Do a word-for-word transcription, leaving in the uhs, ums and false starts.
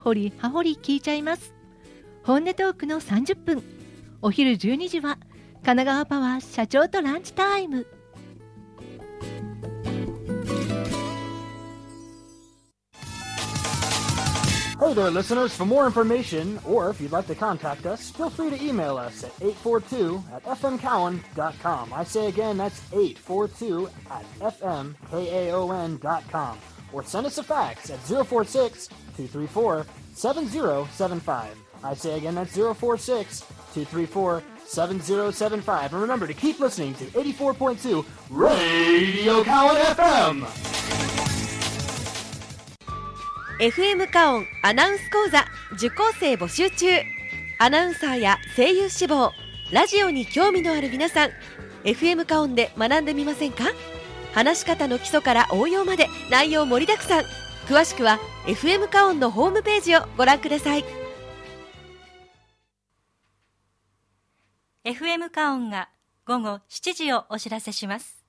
掘り葉掘り聞いちゃいます。本音トークのさんじゅっぷん、お昼じゅうにじは神奈川パワー社長とランチタイム。 Hey there, listeners. For more information, or if you'd like to contact us, feel free to email us at eight four two at f m cowan dot com. I say again, that's eight four two at f m kaon dot com. Or send us a fax at zero four six, two three four, seven zero seven five. I say again, that's zero four six, two three four, seven zero seven five. And remember to keep listening to eighty-four point two Radio Cowan エフエム! エフエム カオンアナウンス講座受講生募集中。アナウンサーや声優志望、ラジオに興味のある皆さん、 エフエム カオンで学んでみませんか？話し方の基礎から応用まで内容盛りだくさん。詳しくは エフエム カオンのホームページをご覧ください。 エフエム カオンが午後しちじをお知らせします。